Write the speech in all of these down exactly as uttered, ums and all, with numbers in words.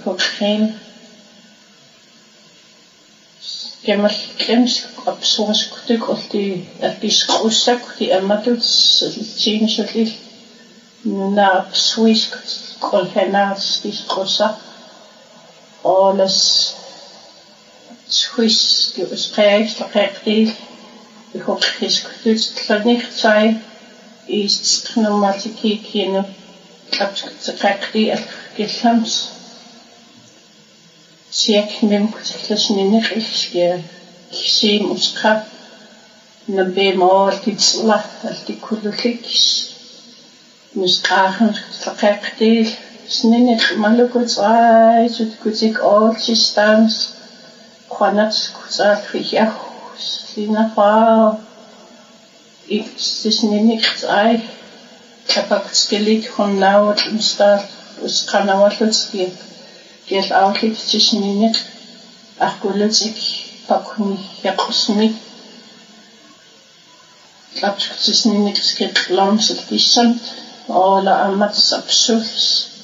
ihukriin kemal klemsk absuraskutuk olti alpisqussak ti ammatut tiinsulil nuna swisk kolhenaas tisqussa olas swiss ki usqaix taqeqtil ihukriskutut tlanirtsai istqnumatiki kinu tlapsqeqti alqillams siak nimkutllasninneqilskia kisim usqa nabemol titsla altikullulikis nusqaahan taqeqtil sninneq malukutsai sutkutik olchistams qanats kutsalfiah sinaqa ikssninneqtsai kapaktskelit honnawat instal usqanawallutski kiel outlet tisninneq aqulutik pakuni yaqsmi lapstisninneq skit lamsel tisant ola amats absuls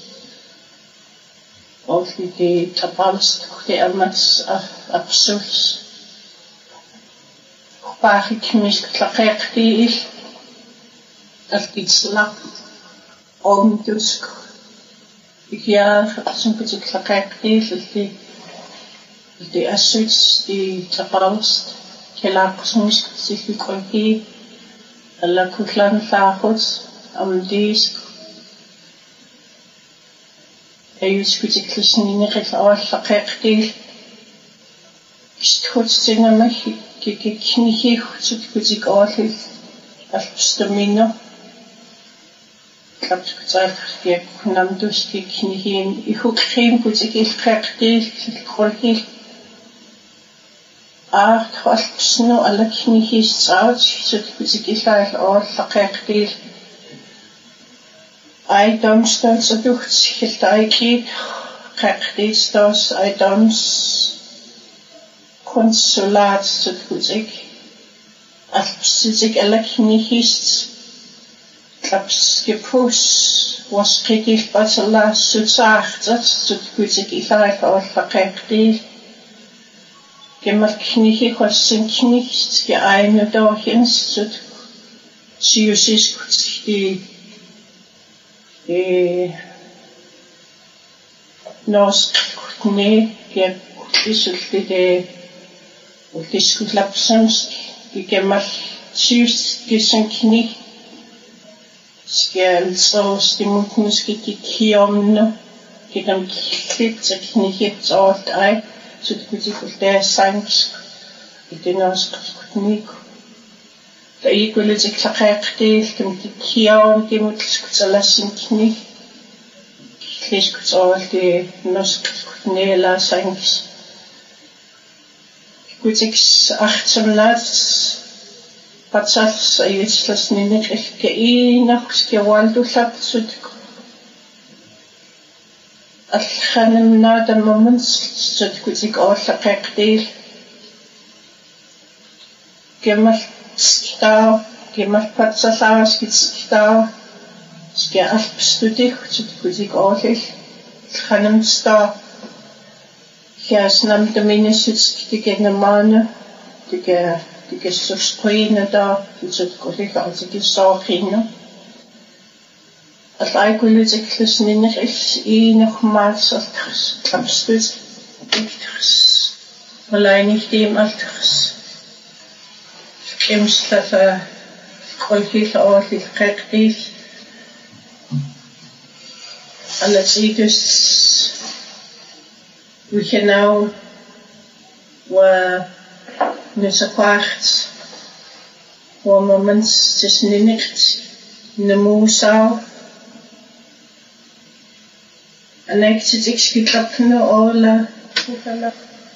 olti tapalst kuti amats absuls Pahik misk tlaqeqtil alkitsla omtusk ikia qaqsunkutik tlaqeqtil alti alti assuts ti tapalst kelaqsumisk silliqolki alla kullan tlaaqut amdisk ayuskutik tlisninneqil awallaqeqtil isthutstinamaki kikiknihihutut kutik oolil alpstamino kapskutsalqerkiak namduski knihim ihukrim kutik ilqeqtil qolkil aart alpsno alla knihistsaut sut kutik ilaal oallaqeqtil ai domstols aduht hiltaiki qeqtilstos ai doms konsulat sutkutik alpsitik alaknihist klapskipus wasqikil patala sutsaartat sutkutik ilaal oallaqeqtil kemalknihi qassin knihist ki ainu dorhins sut siusiskut ti e norsk kutne ki isultide Utiskutlapsams ikemal syus kisankni skjälsos timutnuski kikiomno kikam klitseknihit olt ai sutkutikutteassanks itinorskutnik ta ikulitik taqeqtil kim kikiom timutlskutsalassankni kliskutsolti norskutneelasanks Kutiks achtemlaats patsals ayitslasninneqil kainaq skiwaldullapsut allqanimnaata moments sut kutik oallaqeqtil kemal sktaa kemal patsalaaskit sktaa skia alpstudih sut kutik oallil allqanimstaa Kias nam dominisits tigenamana tige tige susqina da sut kolika alti soqina Allai kulutik lusninneqil iinermaats altras tlapstut iktras malainig altras kemslata kolkil oallil qeqtil alatsitus We can now wa nusaqaart wa moments tisninneqt namusao anektitik skitlapno ola kukala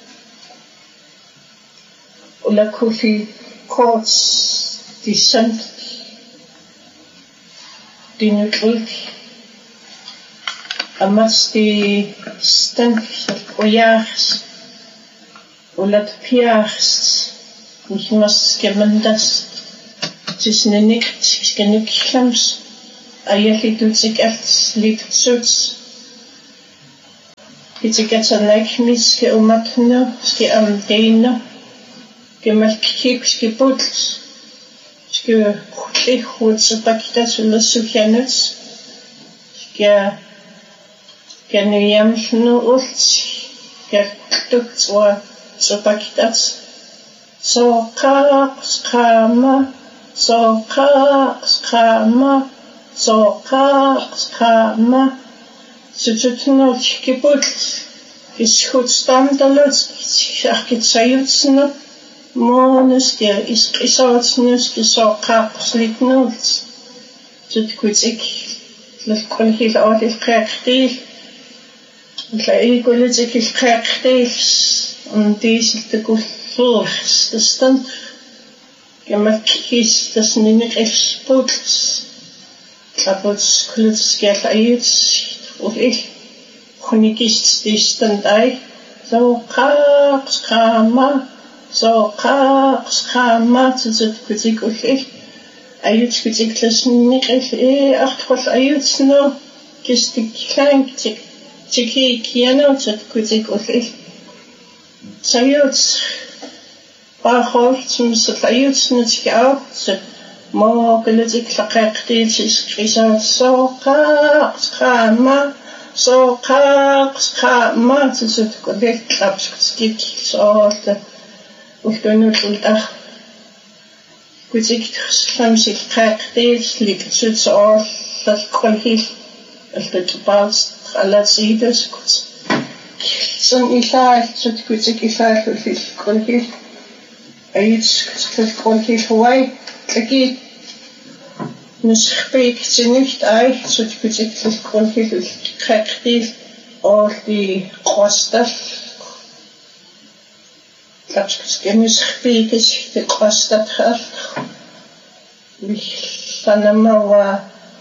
ola kufi courts dissent dinutrik Amas di stank ojaars olat piars nicht mas gemendas tisninneqt skenukklams ayallitutsik alt litsuts Kitikatannak miske umatnu ski amdeino gemalkik ski puls ski khutli khutsatakita sulasukyanus ski kanuyamnu ults kertuktswa sotakitats soqa skama soqa skama soqa skama Sututnot kiput ishut standalot architectsayutsno monus der is isotsnus kisokapslitnot tutkutik lkolhil audil qaqtil laigulitik qaqtil und diesel tegulfurs das stand gemakis das ninig exputs tabuts kulskelt ayuts und ich kunikist distandai so qaqs qama so qaqs qama tsut kutik ich ayut kutik tlasnik e achtwal ayut no kistik klein tik tiki kiano tsut kutik ich sayut bachol zum sayut nit auch ما قلتك لقاقتي تسكريسات سوقاق سقاما سوقاق سقاما تسوتك وديك تلابسك تسكيك صوت وفتونو تلتاخ قلتك تخسلمسي لقاقتي تسليك تسوت صوت تلقلهي التطباس تخلات سيدس كت سن إشاعة تسوت قلتك إشاعة في القلهي أيتسك تلقلهي هواي Такие несхпейкти nicht ай сутикутиклис конхилус крактис ол ди костас тапскис несхпейкис ди костат хал санама ва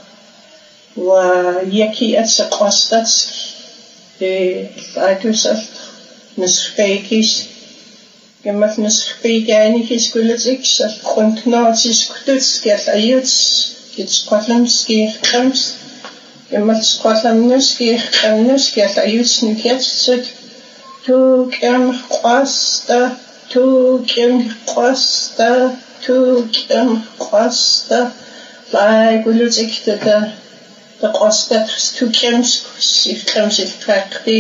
ва яки атса костат ди айтусал несхпейкис Gemmas nuskhpeigaaniki skulatiks alqunknaatis kututs kial ayuts kitsqallams kiirqams gemmas qallamnus kiirqamnus kial ayuts nukiatsut tuukiam qasta tuukiam qasta tuukiam qasta laagulutikta ta qasta tuukiams sirqams ilqaqti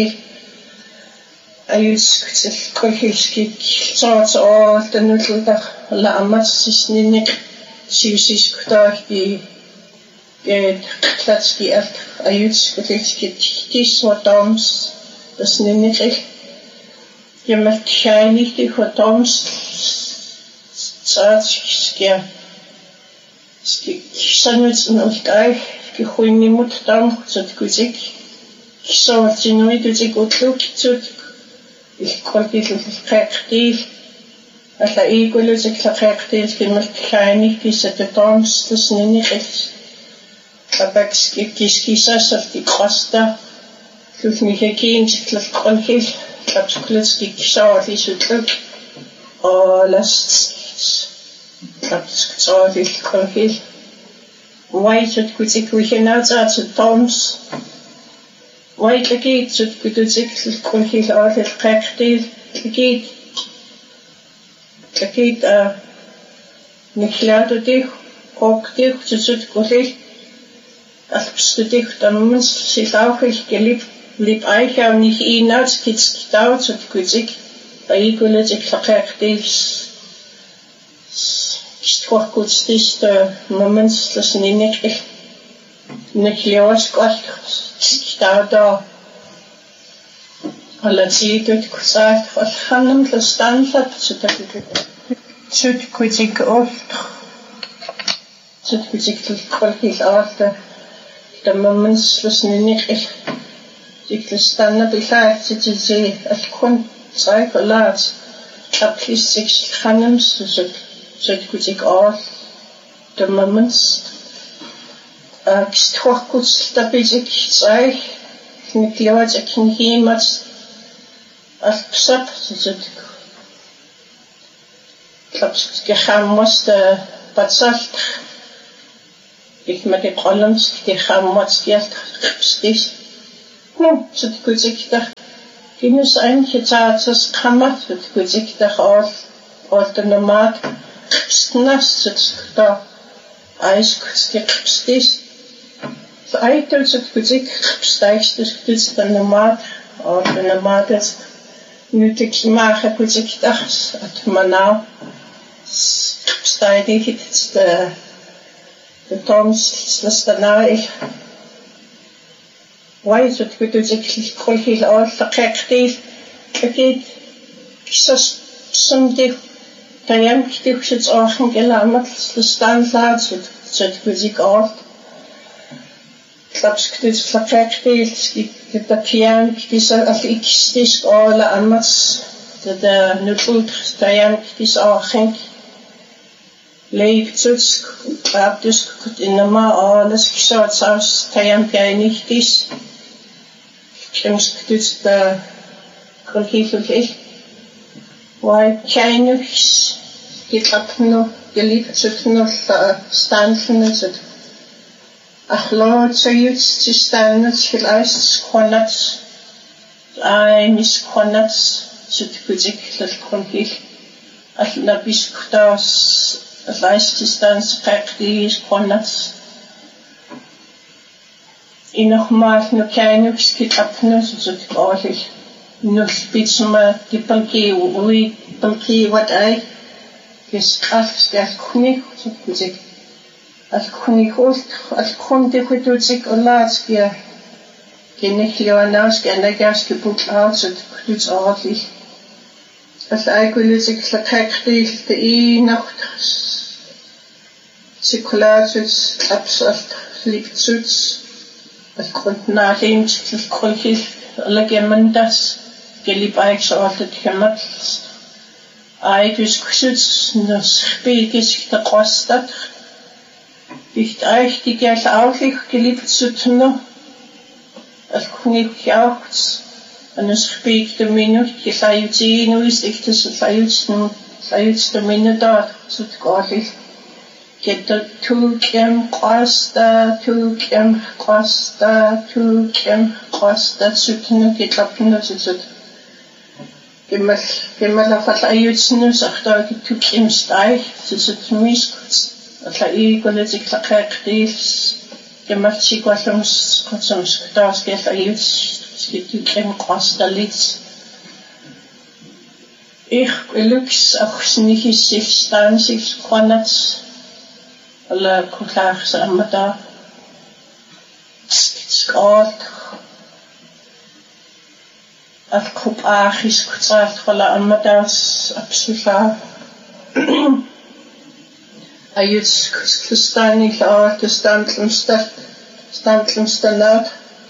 ayus kutil kolhilskik saat all tanulutaq la amassisninik siusiskutaaqti get klatski alt ayus kutilskik tiswatams tasninik jemal khainik ti watams saatskya skik sanuts nultai ki khuinimut tam tsutkutik kisawatinui tutik utluk tsut ich konnte es qaqtil alla igulutik qaqtil kimal khainik kisatams tasninik abakski kiskisasarti qasta lusnihekin tlaqolhil tlapskulski kisawali sutluk alast tlapskawali qolhil waitut kutik wihinatsa tams Wait again, so good to take the quality of the practice. Again, again, uh, Niklado dich, Rock dich, so good quality. Als du dich dann musst, sich auch ich geliebt, lieb euch auch nicht ihn als Kids gedauert, so gut sich, bei Igule sich practice. Ist doch gut, ist der Moment, das nicht echt. Niklios Gott. Da da alla tidut kusat khanam tstanfat sutakut sut kutik oft sut kutik kolhis after the moments listening nicht ich stanna bisat sitzi as kun sai kolat chaplis six khanam sut sut kutik off the moments Kstwakut stabizik tsai nikliwat akin himat as psap zut klaps gehammas de patsalt ik met de columns die gehammas die stis hm zut kuzik da Kinus eingetaatsas kammatut kutiktar all ortonomaat snastut da aiskskipstis so aitulsut kutik staistus kutsanomaat ortonomaatas nutikimaacha kutiktas at manau staidig de de toms slastanai Why is it good to take colleagues all the practice? Again, someday, I am still such often gelamet, the standards with such music art. Clubs could for practice, get the piano, this of each disc all amas, the neutral, I am this often. Leif such, grab this in the ma, all the shots house, I am pianing this. Kemst dus de kolkifel Why Chinese get up no geliebt zut no stanfen zut Ach Lord so youts to stand vielleicht konat I mis konat zut kuzik dat kolkif Ach na bis ktas vielleicht to stand practice konat In nog maar nog kleine skitapnus zit eigenlijk nog spits maar die bankie hoe bankie wat hij is als als koning zit ik als koning hoort als koning die goed doet zich laat keer ken ik jou nou sken dat gas geboekt uit zit doet eigenlijk als eigenlijk zich verkrijgt de een nacht circulaat zit absoluut liefd zit Het komt na geen kolkjes alle gemendas gelib ik zo altijd gemat. Ai dus kusuts nos spieges de kostat. Bicht euch die gers auflich geliebt zu tun. Es knick auch an es spiegt de minut gesayuti nu ist ich das sayutsen sayutste minut da zu gorlich. Get the two kem costa, two kem costa, two kem costa, sutno get up no sut. Gemal gemal a fat ayutsnu sagta get two kem stai, sut mis. Atla I golet ik sakaktis. Gemal chikwasums kotsums das get ayuts, get two kem costa lits. Ich lux auch nicht sich stan sich konats. Alla kuklaar sa amata skot af kup achis kutsaat wala amatas absoluta ayuts kustani la te standlumsta standlumsta laat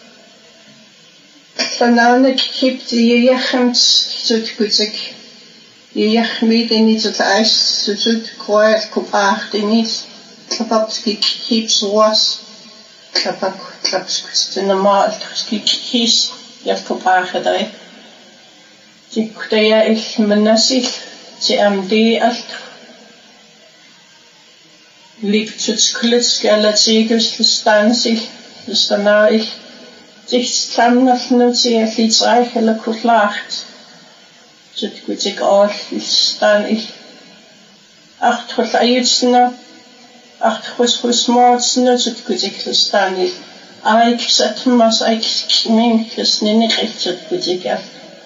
Vanavond kipt je jechemt zut kutsik je jechmid in iets het ijs zut kwijt kup ach denis Klapapski keeps was Klapak klapskus in de maal kies je kopage dai die kudaya ik menasik die M D alt liep tuts klits gala zegus staan zich dus daarna ik zich stamnaf nu zie iets eigenlijk goed lacht zit goed ik al staan ik acht ayutsna Ach, was was maats nu zit kuzik staan. Aik zet mas aik min dus niet echt zit kuzik af.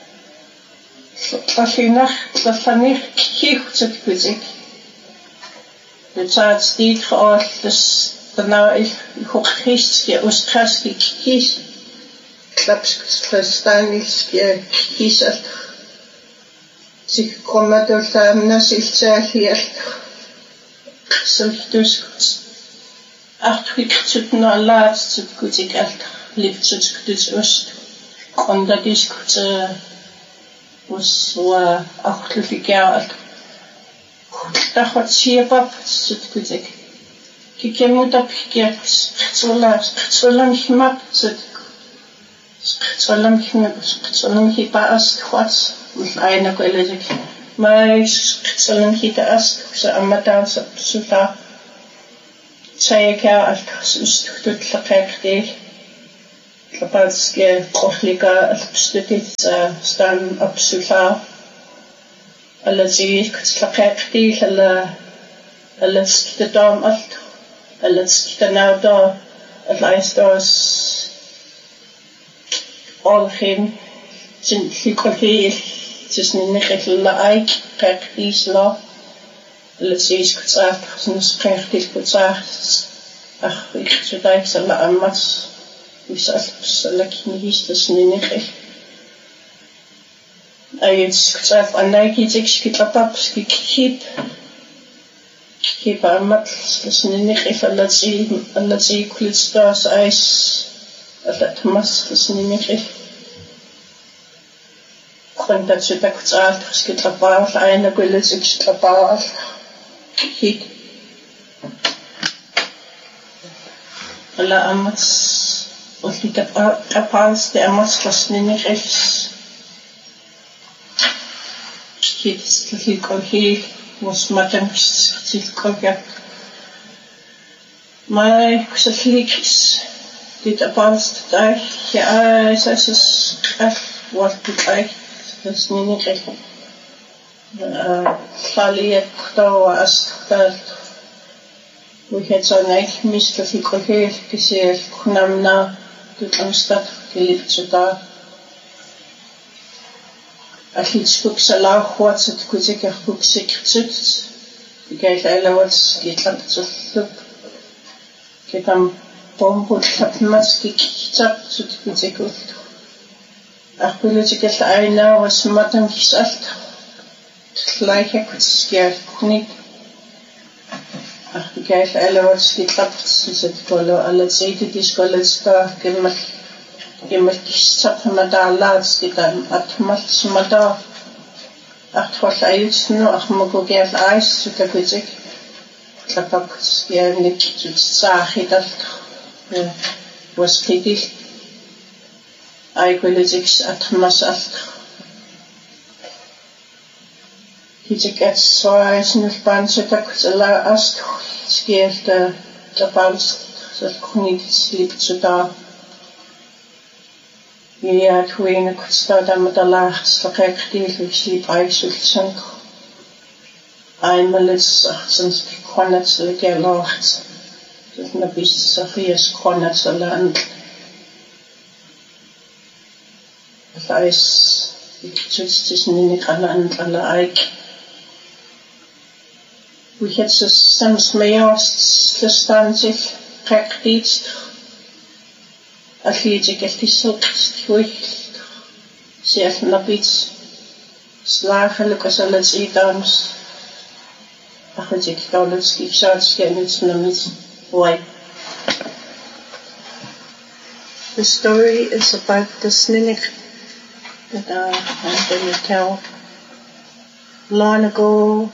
Als je nacht dat van niet kicht zit kuzik. Het staat steeds geaard dus daarna ik hoop gistje oostkraski kies. Klaps verstaan is je kies het. Zich komen door samen zich zeg hier. So dus acht ik zit na laat zit goed ik echt lief zit dus oost en dat is goed was zo acht lief jaar dat gaat zie pap zit goed ik ik heb moet op gekend zo laat zo lang gemaakt zit zo lang gemaakt zo lang gepaast wat met een college maar zo lang gepaast zo amateur zo daar zei ik ja als het doet verkrijgt Tlapalske qohlika alpstutitsa stan absula alati ktlaqeqti alla alastidam alt alastidnauda alaistos olhin sin likolhil tisninniqilla aik qeqtisla alati sktsaq sinusqeqtil kutsaaq ach iksudaik sala ammas Salaki histas ninekh. Ayet sktsaf anaki tekski tapaps kip kip amat stas ninekh alati alati kulstas ais alat mas stas ninekh. Konta tsutak tsaf skitapal ayna kulsik skitapal hit ala amat und die Kapals der Amastasnini rechts. Jetzt die Kolhi was matam sich kolja. Mai kusaflikis die Kapals da ja es ist es was die gleich das nini recht. Äh Fali to as da we had so nice Mister Kolhi gesehen kunamna Amstad gelebt zu da. Achits kuksala khwatset kuzikh kuksik tsut. Geit alawats gitlat tsullup. Ketam bombut khatmas kitsap tsut kuzikut. Ach kulitikal aina was matam kisalt. Gleiche kutskier knik. Ach die geit alawats gitlat tsut kolo alle seite diskolsta kemal kemal kisap madala skitan atmal smada ach was ayus no ach mogogel ais sutakuzik klapak skier nik tut sahidat was kidil ay kulizik atmas alt Hijikat sois nuspan sutak sala ast skier de tapals dat kon niet sleep zo daar. Ja, ik weet niet, ik sta daar met de laagste gekregen, ik sliep eigenlijk zo. Einmal is achtzens, ik kon het zo lekker laagst. Dat is een beetje zo vies, kon het zo land. Het is, ik zit is niet aan land, alle eik. We het zo soms mee als te staan zich. Praktisch, als je het echt is zo goed, zelf naar iets slagelijk als alles idams, ach het ik kan het schip zelfs geen iets naar iets why. The story is about the Sninnik that uh, I'm going to tell. Long ago,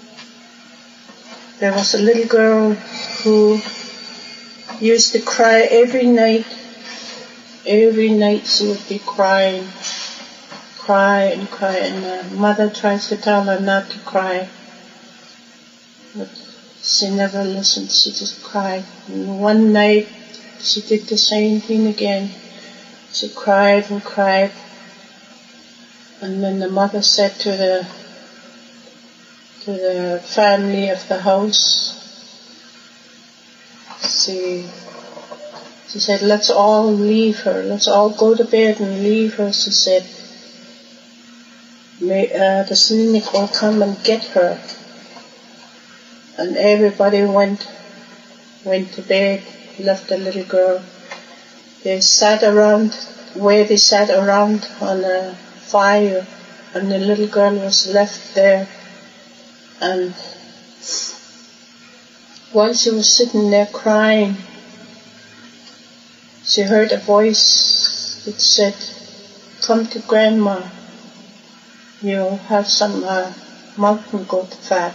there was a little girl who used to cry every night. Every night she would be crying, cry and cry, and her mother tries to tell her not to cry, but she never listened. She just cried. And one night she did the same thing again. She cried and cried, and then the mother said to the to the family of the house. She, she said, let's all leave her. Let's all go to bed and leave her, she said. May, uh, the Sninnik will come and get her. And everybody went, went to bed, left the little girl. They sat around, where they sat around on a fire, and the little girl was left there. And while she was sitting there crying, she heard a voice that said, come to Grandma, you'll have some uh, mountain goat fat.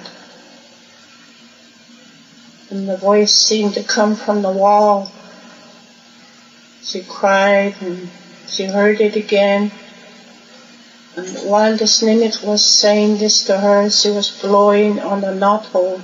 And the voice seemed to come from the wall. She cried and she heard it again. And while the Sninnik was saying this to her, she was blowing on the knothole.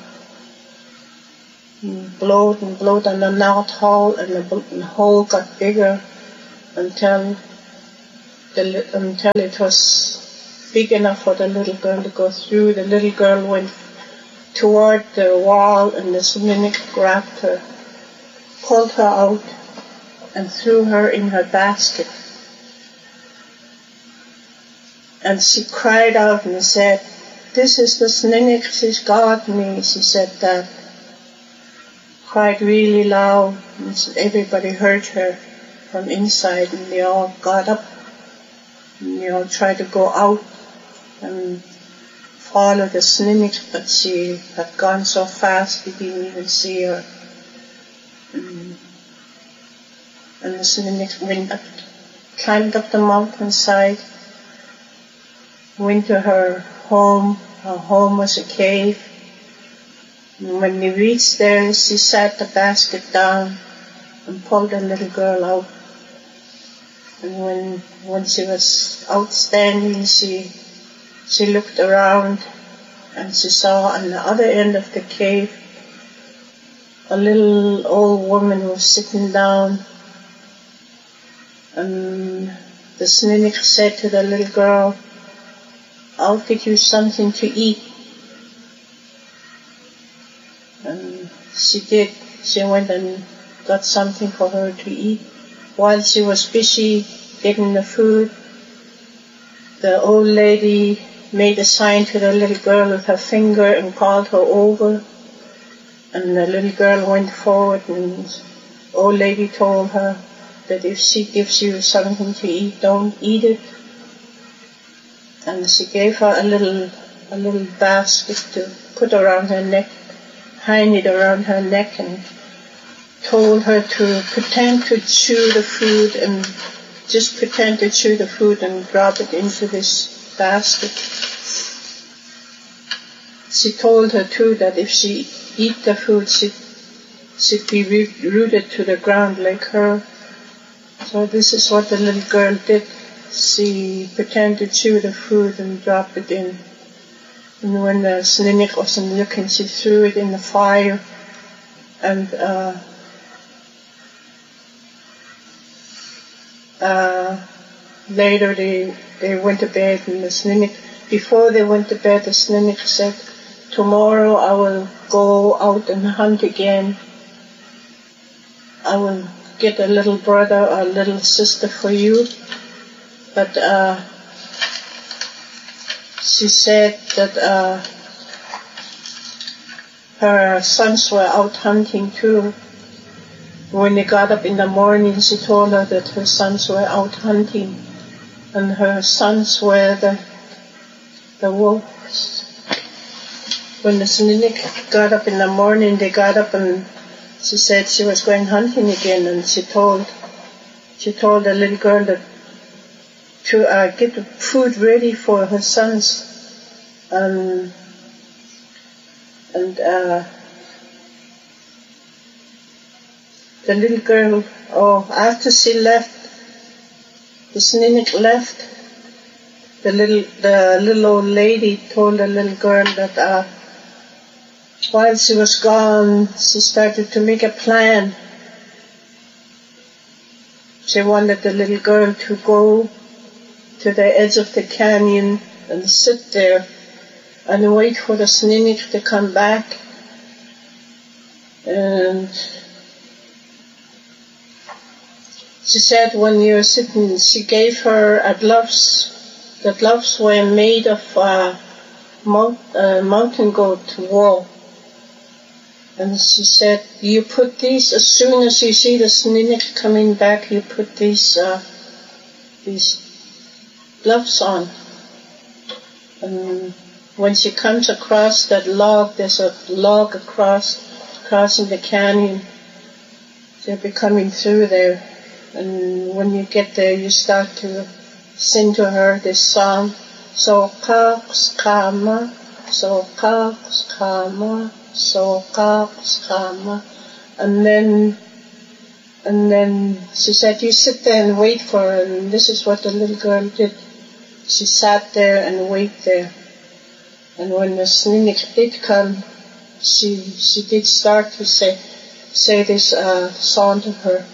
And blowed and blowed on the knothole, and the hole got bigger until the, until it was big enough for the little girl to go through. The little girl went toward the wall, and the Snuneymuxw grabbed her, pulled her out, and threw her in her basket. And she cried out and said, "This is the Snuneymuxw, she's got me." She said that, cried really loud, and everybody heard her from inside, and they all got up, and they all tried to go out and follow the Snuneymuxw, but she had gone so fast they didn't even see her. And, and the Snuneymuxw went up, climbed up the mountainside, went to her home. Her home was a cave. And when they reached there, she sat the basket down and pulled the little girl out. And when when she was outstanding, she she looked around, and she saw on the other end of the cave a little old woman was sitting down. And the Snuneymuxw said to the little girl, "I'll get you something to eat." And she did. She went and got something for her to eat. While she was busy getting the food, the old lady made a sign to the little girl with her finger and called her over. And the little girl went forward, and the old lady told her that if she gives you something to eat, don't eat it. And she gave her a little a little basket to put around her neck, hang it around her neck, and told her to pretend to chew the food, and just pretend to chew the food and drop it into this basket. She told her too that if she eat the food, she'd, she'd be rooted to the ground like her. So this is what the little girl did. She pretended to chew the food and drop it in. And when the Snuneymuxw wasn't looking, she threw it in the fire. And uh, uh, later they they went to bed, and the Snuneymuxw, before they went to bed, the Snuneymuxw said, "Tomorrow I will go out and hunt again. I will get a little brother or a little sister for you." But uh, she said that uh, her sons were out hunting too. When they got up in the morning, she told her that her sons were out hunting, and her sons were the the wolves. When the Snuneymuxw got up in the morning, they got up, and she said she was going hunting again, and she told she told the little girl that to uh, get the food ready for her sons. Um, and uh, the little girl, oh, after she left, the Snuneymuxw left, the little the little old lady told the little girl that uh, while she was gone, she started to make a plan. She wanted the little girl to go to the edge of the canyon and sit there and wait for the Snuneymuxw to come back. And she said when you're sitting, she gave her a gloves. The gloves were made of uh, mount, uh, mountain goat wool. And she said, you put these, as soon as you see the Snuneymuxw coming back, you put these uh, these gloves on. And when she comes across that log, there's a log across, crossing the canyon. She'll be coming through there. And when you get there, you start to sing to her this song. So kaks kama, so kaks kama, so kaks kama. And then, and then she said, you sit there and wait for her. And this is what the little girl did. She sat there and waited there. And when the Snuneymuxw did come, she she did start to say say this uh, song to her.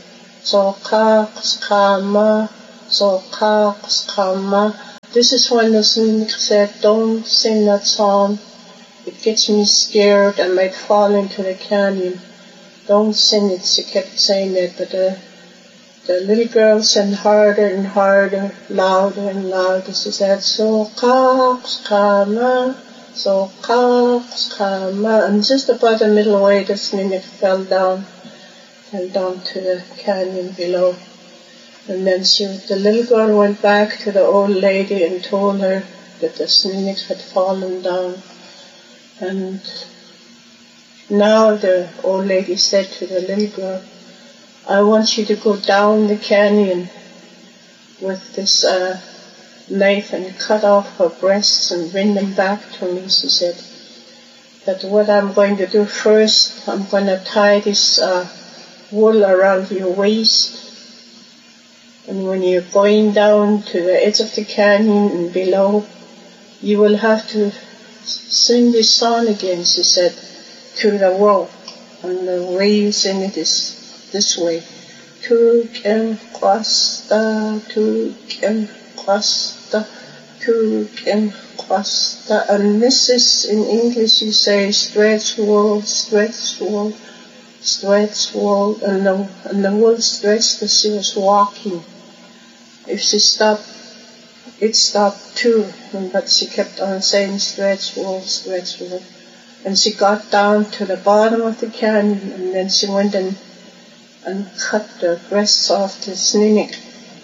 Zokakskama, Zokakskama. This is when the Snake said, don't sing that song. It gets me scared. I might fall into the canyon. Don't sing it. She kept saying that, but the, the little girl sang harder and harder, louder and louder. She said, Zokakskama, Zokakskama. And just about the middle way, the Snake fell down, fell down to the canyon below. And then she, the little girl went back to the old lady and told her that the Snake had fallen down. And now the old lady said to the little girl, I want you to go down the canyon with this uh, knife and cut off her breasts and bring them back to me. She said that what I'm going to do first, I'm going to tie this uh, wool around your waist. And when you're going down to the edge of the canyon and below, you will have to sing this song again, she said, to the world. And the way you sing it is this way. Tukem kwasta, tukem kwasta, tukem kwasta. And this is, in English you say, stretch wool, stretch wool, stretch wool. And the, and the wool stretched as she was walking. If she stopped, it stopped too, but she kept on saying stretch wool, stretch wool. And she got down to the bottom of the canyon, and then she went and, and cut the breasts off the Snake.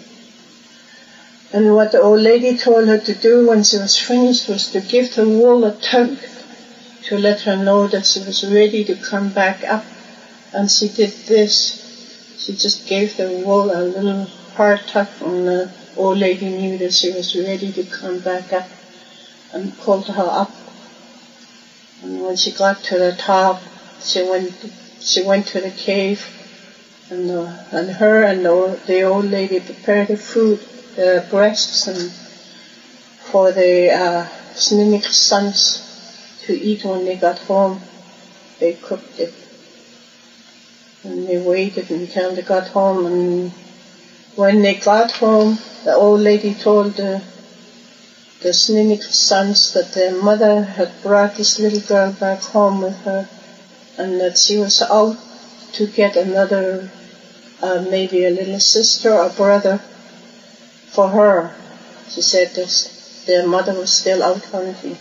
And what the old lady told her to do when she was finished was to give the wool a tug to let her know that she was ready to come back up. And she did this. She just gave the wool a little hard tug, and the old lady knew that she was ready to come back up, and pulled her up. And when she got to the top, she went she went to the cave, and uh, and her and the old, the old lady prepared the food, the breasts, and for the uh, Snake's sons to eat when they got home. They cooked it, and they waited until they got home. And when they got home, the old lady told the the Snake's sons that their mother had brought this little girl back home with her, and that she was out to get another, uh, maybe a little sister or brother for her. She said that their mother was still out hunting,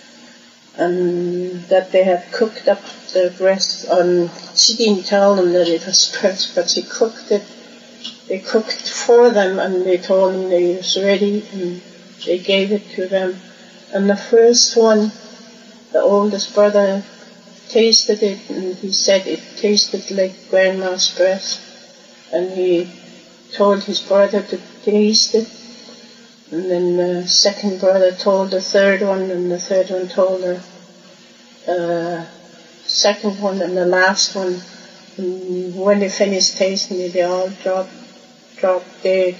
and that they had cooked up the breast. And she didn't tell them that it was breast, but she cooked it. They cooked for them, and they told them that it was ready, and they gave it to them. And the first one, the oldest brother, tasted it, and he said it tasted like Grandma's breast. And he told his brother to taste it. And then the second brother told the third one, and the third one told the uh, second one, and the last one. And when they finished tasting it, they all dropped, dropped dead.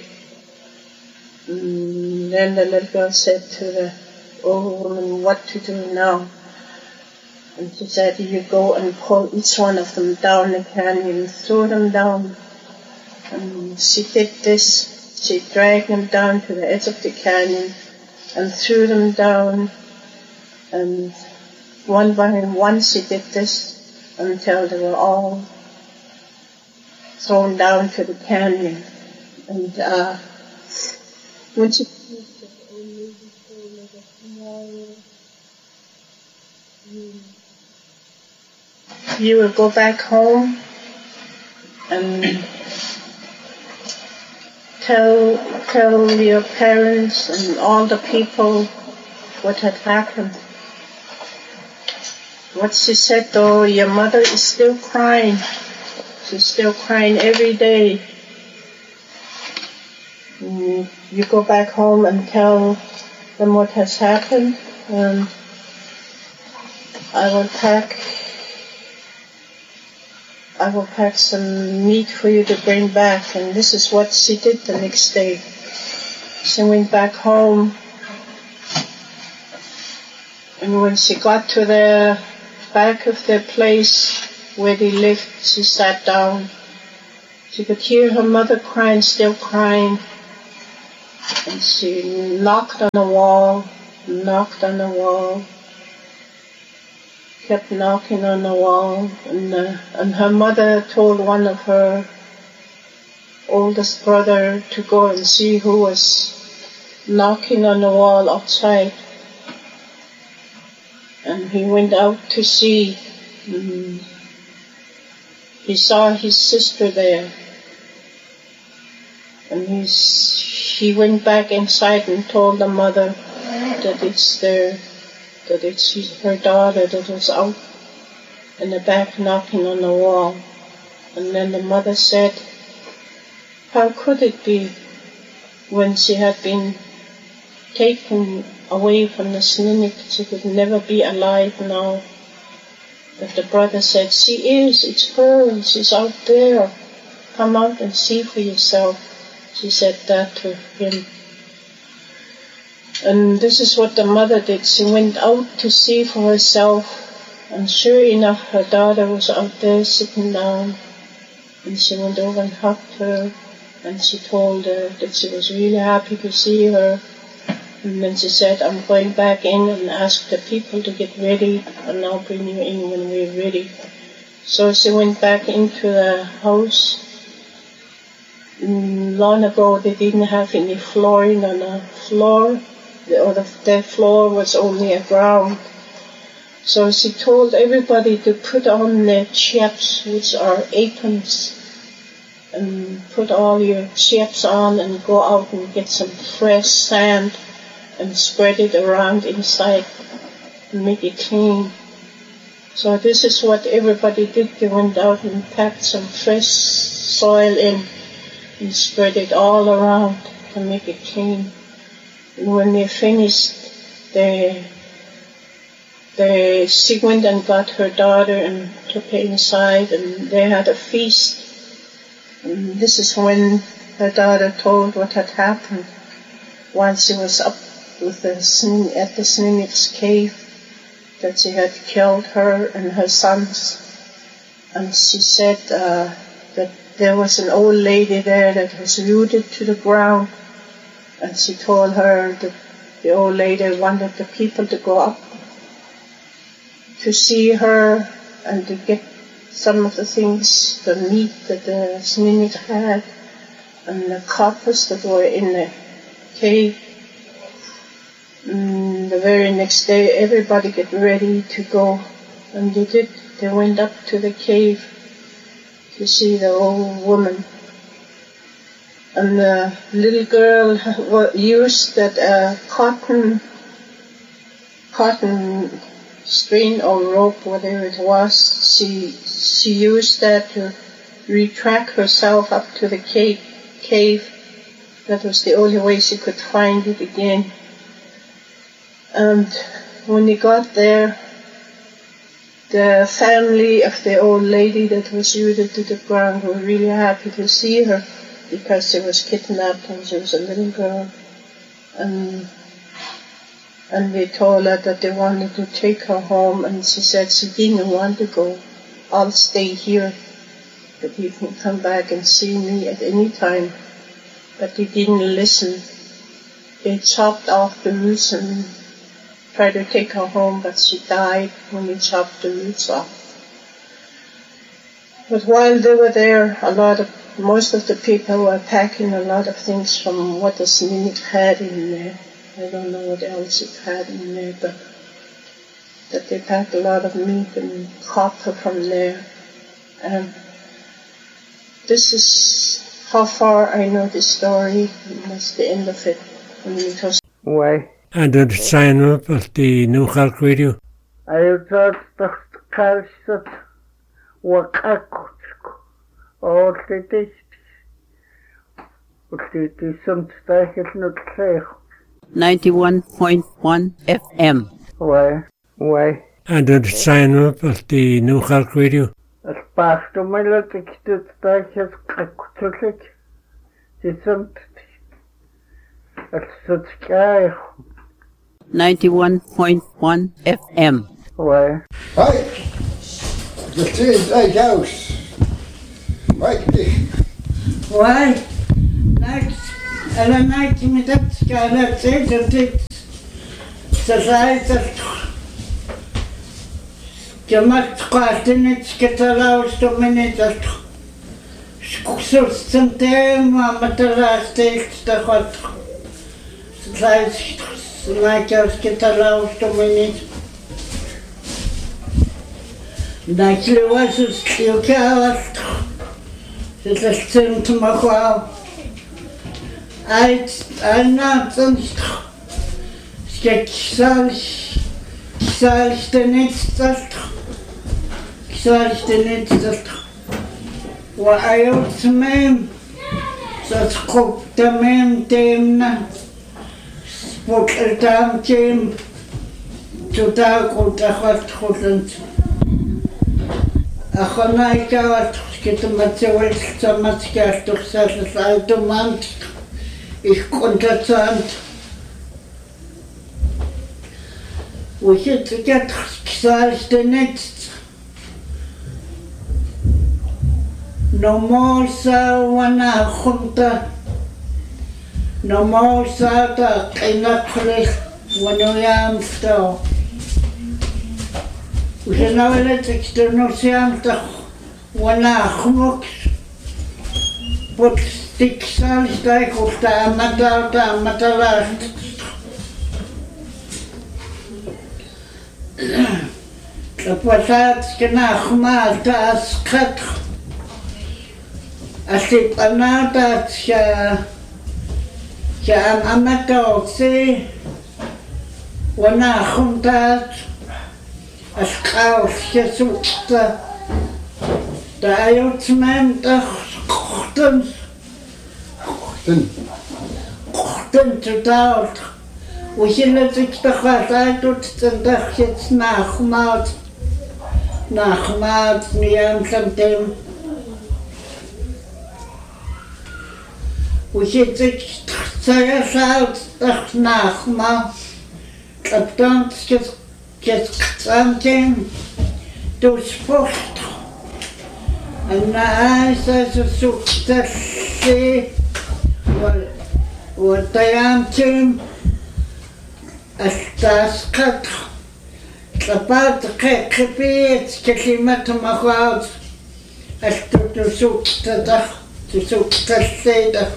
And then the little girl said to the old woman what to do now. And she said, you go and pull each one of them down the canyon, throw them down. And she did this. She dragged them down to the edge of the canyon and threw them down. And one by one she did this until they were all thrown down to the canyon. And uh, when she finished, the old lady told her that tomorrow you, you will go back home and tell tell your parents and all the people what had happened. What she said though, your mother is still crying. She's still crying every day. And you go back home and tell them what has happened, and I will pack I will pack some meat for you to bring back. And this is what she did the next day. She went back home, and when she got to the back of the place where they lived, she sat down She could hear her mother crying, still crying. And she knocked on the wall, knocked on the wall, kept knocking on the wall. And, uh, and her mother told one of her oldest brother to go and see who was knocking on the wall outside. And he went out to see. Mm, he saw his sister there. And he's, he went back inside and told the mother that it's their, that it's her daughter that was out in the back knocking on the wall. And then the mother said, how could it be when she had been taken away from the Snuneyk, she could never be alive now? But the brother said, she is, it's her, she's out there. Come out and see for yourself. She said that to him. And this is what the mother did. She went out to see for herself. And sure enough, her daughter was out there sitting down. And she went over and hugged her. And she told her that she was really happy to see her. And then she said, I'm going back in and ask the people to get ready, and I'll bring you in when we're ready. So she went back into the house. Long ago, they didn't have any flooring on the floor, or the, their floor was only a ground. So she told everybody to put on their chaps, which are aprons, and put all your chaps on and go out and get some fresh sand and spread it around inside and make it clean. So this is what everybody did. They went out and packed some fresh soil in and spread it all around to make it clean. And when they finished, they, they, she went and got her daughter and took her inside, and they had a feast. And this is when her daughter told what had happened while she was up with the, at the Snuneyks cave, that she had killed her and her sons. And she said uh, that there was an old lady there that was rooted to the ground. And she told her that the old lady wanted the people to go up to see her and to get some of the things, the meat that the Snuneyk had, and the coppers that were in the cave. Mm, the very next day, everybody get ready to go, and they did. They went up to the cave to see the old woman. And the little girl used that uh, cotton, cotton string or rope, whatever it was. She she used that to retract herself up to the cave. Cave. That was the only way she could find it again. And when they got there, the family of the old lady that was rooted to the ground were really happy to see her, because she was kidnapped and she was a little girl. And and they told her that they wanted to take her home, and she said she didn't want to go. I'll stay here, but you can come back and see me at any time. But they didn't listen. They chopped off the roots and tried to take her home, but she died when they chopped the roots off. But while they were there, a lot of, most of the people were packing a lot of things from what the Snuneyk had in there. I don't know what else it had in there, but that they packed a lot of meat and copper from there. And this is how far I know the story, and that's the end of it. Why? And did it sign up at the New Halk Radio? I thought the calcet was a all the days. But it is some stuff not clear. ninety-one point one F M. Why? Why? And did it sign up at the New Halk Radio? As past to my little kid, that has a click. It's some. It's such guy. ninety-one point one F M. Why? Hi, the trees like house. Right, Why? Next, alla night med det ska alla tiden till så säger det Jamat qatinit skatalaus dominit Skusulsten tema matalaste stakhat Slide Michael skatalaus dominit Naklewas stiukawas Sestem tumakwa Ait anatsan Sketsal Sketsal stenitsalt Salstenetsalt wa ayot mem satkop tamem temna spokeltam tem total kontakhat khotent akhana ikawat skitmatsewel tsamatskar tuxsal altomant ich kontatsant وشت جت salstenets No more sa wana khunta No more sa ta qinakhlis wanuyam sto Ushanawalet externosiam ta wana khmuk Pot stiksal stai khufta amata ta amatala Kapasat kena khmal ta asqat Asip anatat siya siya ang amato si wana khuntat asqaw siya sukta tayo tsman ta khutun khutun khutun tutal وشلت اكتخاطات وتتندخشت ناخمات ناخمات نيام سمتم وشلت اكتخاطات تخ ناخما كبتانت كتقسمتم توسفخت أنا آساس سكتسي وطيامتم أستاسقط كبات كبيت كلمة مخاض أستوتسوك تدخ تسوك تسيدخ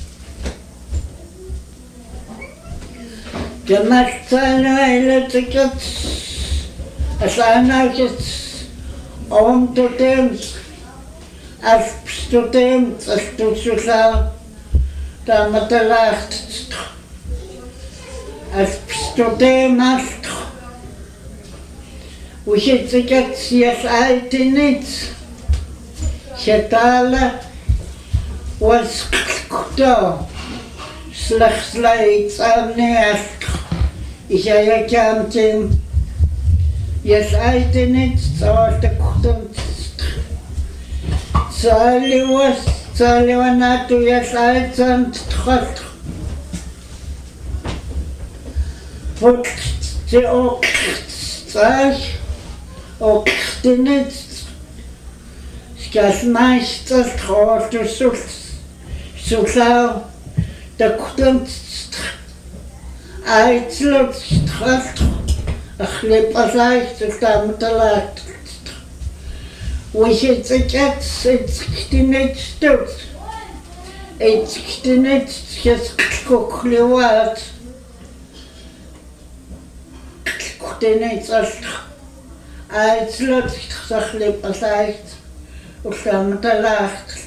جمعت سانا إلى تكت أسانا كت أوم تتمت أستوتمت أستوتسوك تامتلاخت Aspstotemas وشتكت يسألتنيت شتالة وسكتو سلخ سلايت أمني أسك إشايا كامتين يسألتنيت سوالتكتم سالي وس سالي وناتو يسألتن تتخط Wordt ze ook straks ook stinet Skas meester grote zoet zo zou de kudent uitslot straat glip als lijst de dame te laat Hoe je het zegt het stinet stout het stinet geskoklewaat Kuteeneet als uitslot zaglip als uit of dan te laag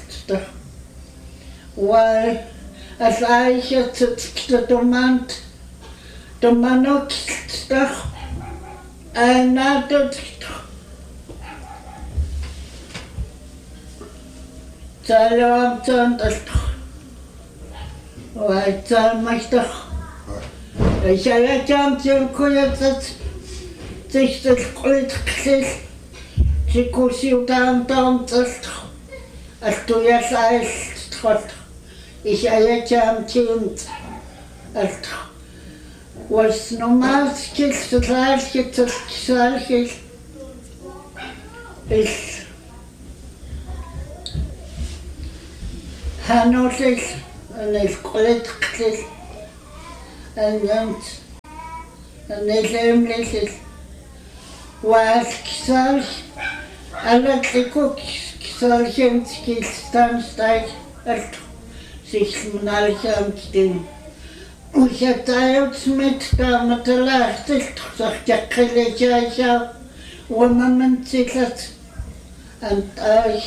waar als uitje het de tomant de man ook toch en na dat Salam tant als waar zal mij toch Ik zei het aan te kunnen dat zich het ooit gezegd, ze koos je dan dan als toen je zei het Ik zei het aan te als was normaal gezegd het laatste dat gezegd is is Hanolil, en el qoletqlil, en jant, en el emlil, waal kisal, alla tliko kisal jent kilstan stag, alt, sich mnalgam kdin. وشتايوت متى متلاحت تخجق لي جايشا وما من تلت أنت أي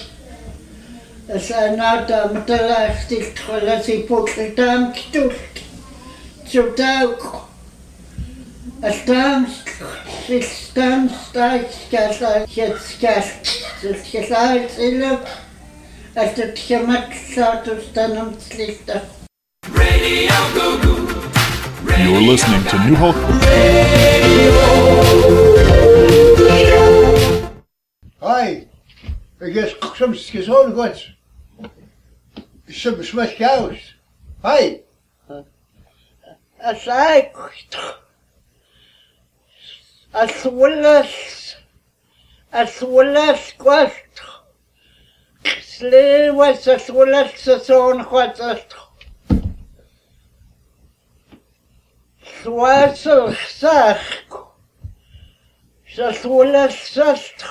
أسانا متلاحت تخلصي بوكتام كتولت تشوتاوك أستام ستام ستايك كاسا شتسكاس تسكاسايت إلوك أستتشمت ساتو ستانم تسليستا Radio Goo-Goo. You're listening to New Hope. Hi, I guess some skizon got some smash cows. Hi. As I as well as as well as quest slave was as well as the son what Swasel Sach Saswala Sast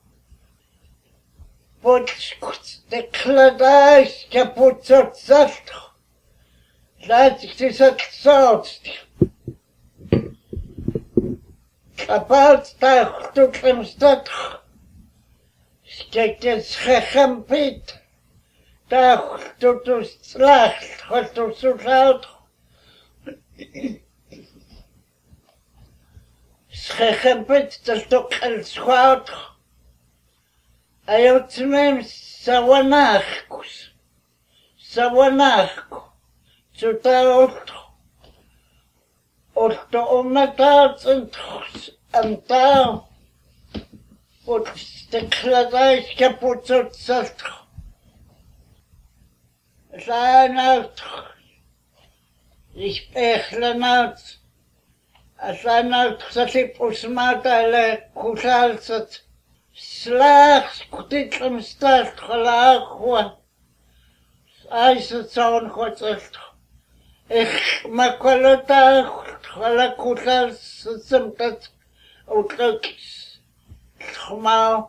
But the Cladais Caputzot Sast That is a salt About that to Klemstad Skekes Hechampit That to to Slacht What to Sulaut Schechempet taltok el schaut. Ayotmem sawanachkus. Sawanachku. Zutaot. Otto ometat und amta. Und de kladais kaputzot salt. Zainaut. Ich bechlenaut. Asana ksatip usmata le kusalsat slag skutitlam start khalaqwa aisat saun khotsalt ich makolota khalaqusal samtat utlak khma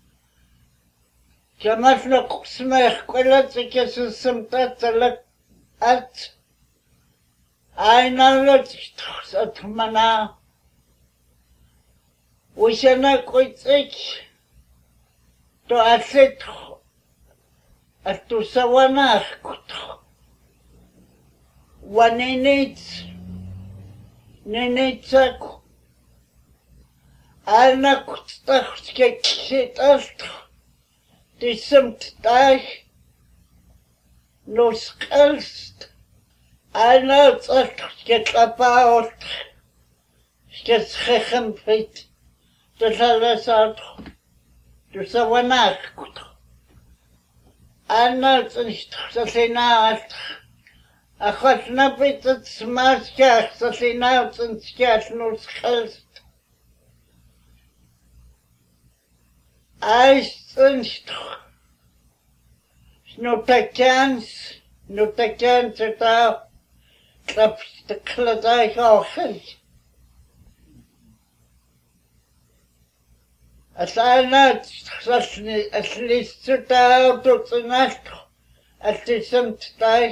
kamasna kusmeh kolat kes samtat lak at I know that it's mana. We shall not quite sick to a set at to Sawana. One in it, Nenetsak. I know that get shit us. There's some die. No skulls. I know that get about get Schechenfried, the Salasat, the Sawanach. I know that they now I got not bit that smash gas that they now and scarce no skulls. I think no takans, no takans at all. Klaps de kladai ochen. As I not at least to down to the night at the same time.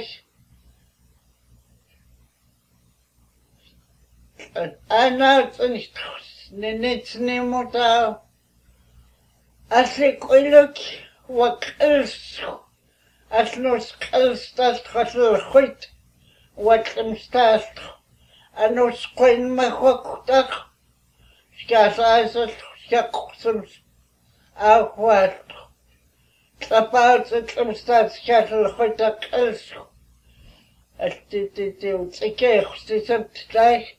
I know it's nicht nimmer da. As I look what else as no skills that hustle quit. What am start? I know screen my hook duck. Scarce eyes of shackles. Out what? About the come start cattle with the kills. At the the the cake, the same day.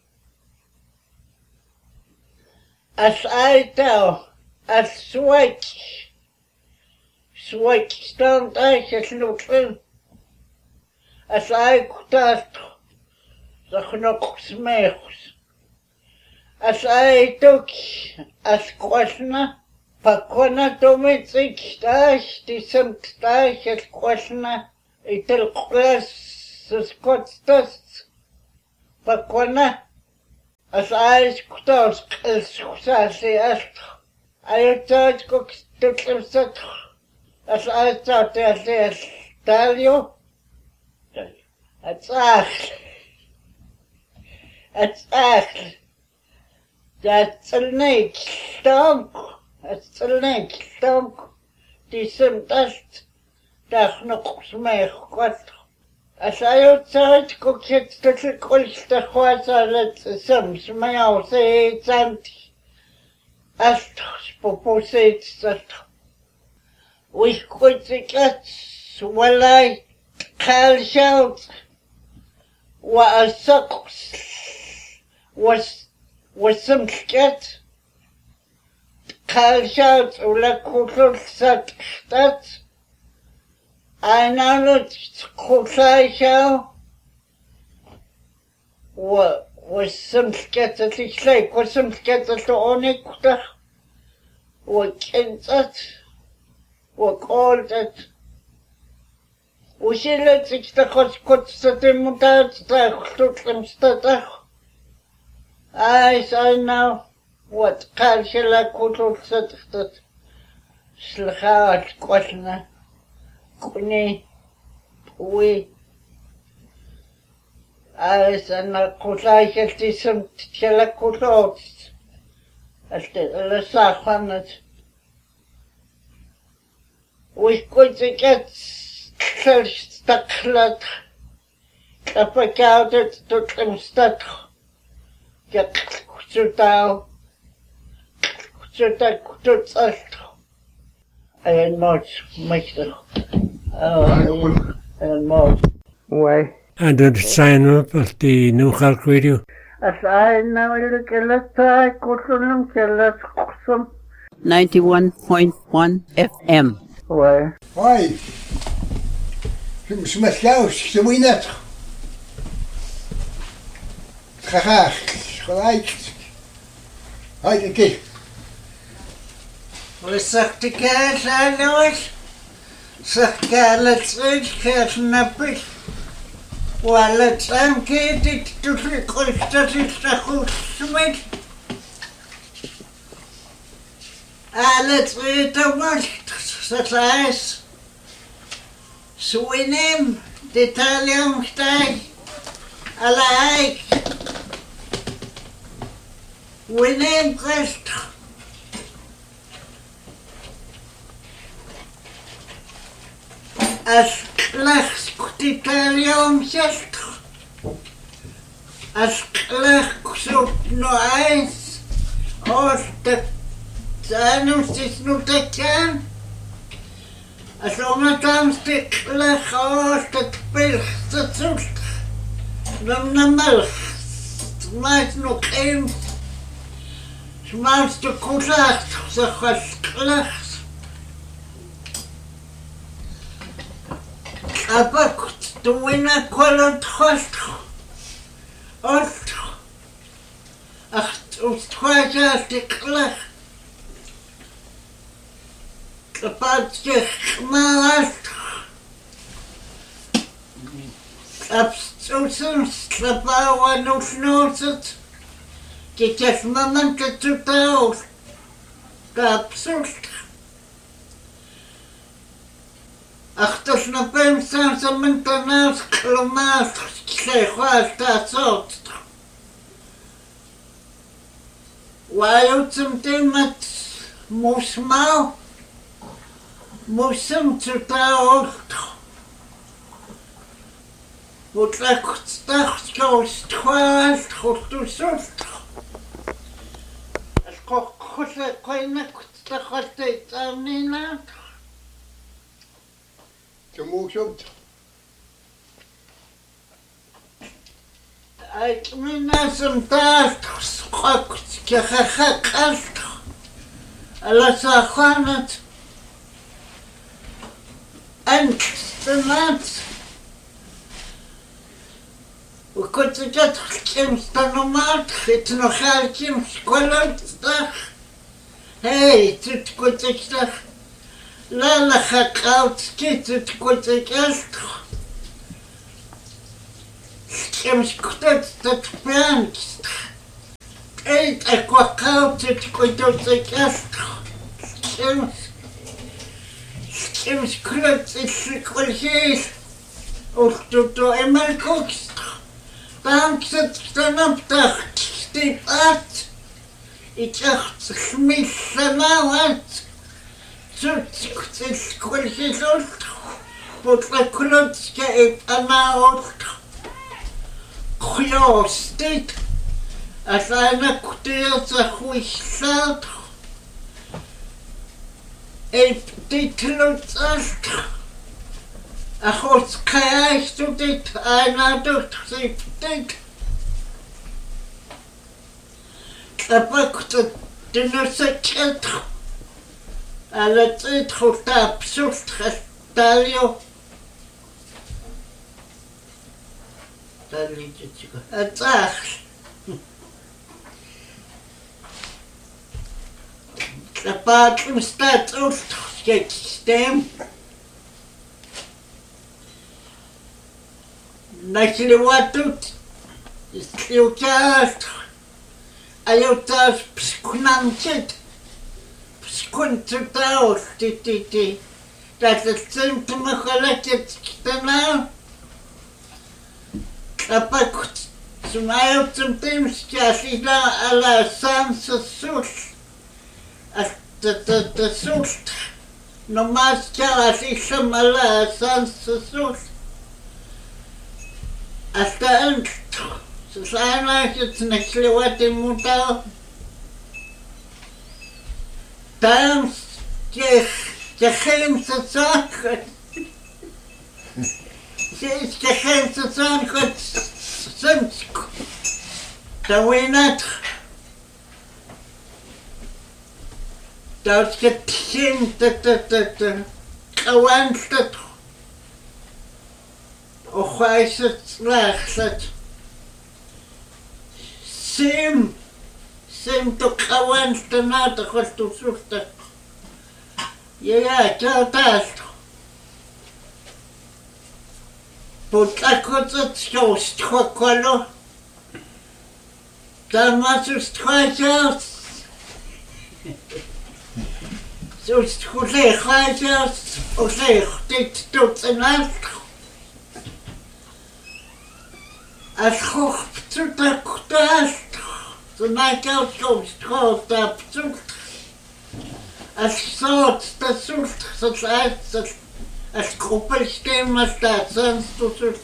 As I tell, as swake. Swake stand I has no clean. As I could ask, the knock smells. As I took as questioner, Pakona domestic stash, decent stash as questioner, Itilqlas skotstas pakwana as ais kutos qilsxusasi ast ayutot kokstutlimsat as ais tatel talio atsach atsach datselnik stonk atselnik stonk disemtast Dachnoqsmeeq kwat asayutsait kokhet tlikolsta khwasalet sams mayawse tant ast poposit sat wikhotsikat walai khalshout wa asaqs was wasamkat khalshout ula kutlsat stat أنا خشايشة و والسمسكة تشليك والسمسكة توني كتر وكنتت وقولتت وشيلت تشتخص كتستي متات تاخلت لمستتخ آيس أنا واتقال شلا كتل ستختت سلخات قتلنا كوني وي عايز أنا قطعي كنتي سمت كلا قطعت الساخنت وي كنت كت تستقلت كفكاوتت تتمستخ كتشتاو كتشتا كتشتا أي نوت مكتر Oh, and more. Why? And the sign up of the New York Radio. As I know, look at the Kusulum Kellas ninety-one point one F M. Why? Why? Smascaus, Sewinat. Haha, gelijk. Hij de kijk. Wat zegt de kaas aan ons? Sakkalat rijdt nappig. Walet samkeet dit toekomst dat is de goed smet. Alet rijdt de macht, dat is. Swinem, de talium stijg. Alaik. Winem kwest. As klach kutitalium zest. As klach zoekt no eins. Als de zanus is nu te kan. As omatams de klach als de pilch te zoekt. Dan na melch. Smaakt nog een. Smaakt de koelach. Zeg als klach. Abakt duina kolot host. Host. Acht ustwaja stiklach. Kapatje maast. Abstusen slapawa nusnoset. Kitjes maman te tutao. Kapsust. Achtos na pemsan sa mentanas klomas klechwas ta sot. Wajo zum temat musmau musum tutao. Utlak stach kaus twas khustusut. Asko khuse koina kutstakhate tsamnina. Moekshopt. Ik ben een taart geschokt, je gekast. Alles aan het. En de maat. We kunnen dat gekimst aan de maat. Het nog gekimst, kolomsdag. Hé, het komt ik zeg. Lala gekauwd, het komt ik echt. Skimskuttet björnst. Eit aquacautet koidosegast. Skims. Skimskuttet islikolhis. Ultuto emalkokst. Bankset stanaptacht. Stipat. Itacht smissanawat. Zutskut islikolhis ult. Potlakulotska et anaot. Kjostit. Att aina kuteelta huissat. Ei titlutsalt. Ahos kajaistutit aina tutsiptit. Tapakta dinusakет. Alatsit hutapsult talio. Talitsika. Atsach. Tapatlim stat ult sketstem. Nasliwatut. Sliutat. Ayutas pskunamchit. Pskuntutaul tititi. Tatatsim tumakalaket kitana. Tapakut. Sumayutum timskasila ala sansasus. The sult. No más calasisha mala sansasus. Hasta el. Susana it's nexliwati muta. Tam kech kechem satsak. Sis kechem satsak simsk. Tawinat. Dat getien dat dat dat kawanstat. Och hij zit slecht. Sim, sim to kawanstat na de gosto zoekte. Ja ja, dat dat. Potlakot het schost kwakalo. Dan was het kwakalo. Zoals collega's of zeg dit tot een nacht. Als goed te dat de nacht komt groot op zoek. Als soort dat zoekt dat uit dat als groepenstem staat zijn tot zoekt.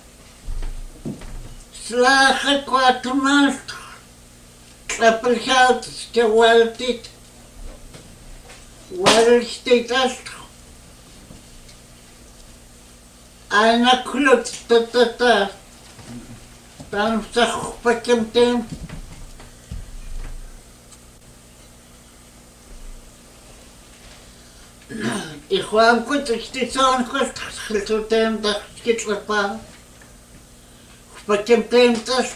Slagen kwart nacht. Klappelgeld is geweld dit. Waar steekt dat? Aina klopt dat dat dat. Dan zeg ik hem tegen. Ik kwam goed dat je zo'n goed geschikt hebt dat je het bepaalt. Ik hem tegen dat.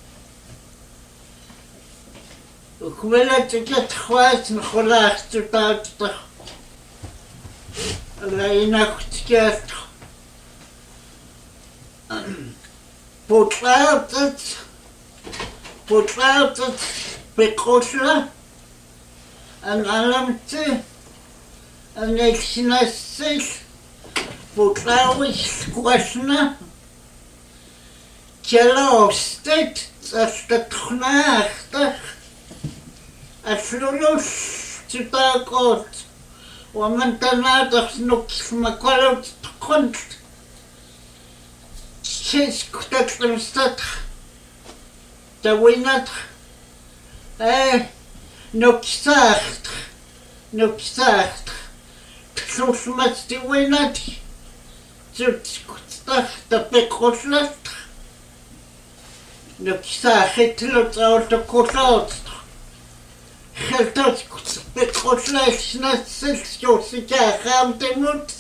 Ik wil dat ik het gewaard en gelaagd te buiten. Alleen nog het geld. Potlaat het. Potlaat het. Bekosla. En alamte. En ik snastig. Potlaat is kwasna. Tjelaastet. Als dat knaagtig. Aflulus tutakot. ومن تنادخ نكس مقالة كنت شيس كتت لمستدخ توينت ايه نكساخت نكساخت تخلص مستوينت زوت كتتخ تبقوشلت نكساخت لتعود كتلت خلطت بتخشلاش نفس جوسكا خام تموت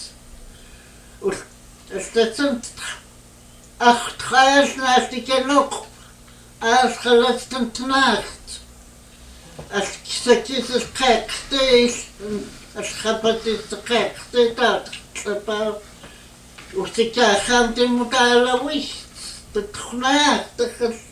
واستسنت أخت خايش ناستيك نوق أس خلصت انتناخت أس كسكيس القاقتيش أس خبتيس القاقتيش تات خبا وسكا خام تموت على ويش تتخناق تخل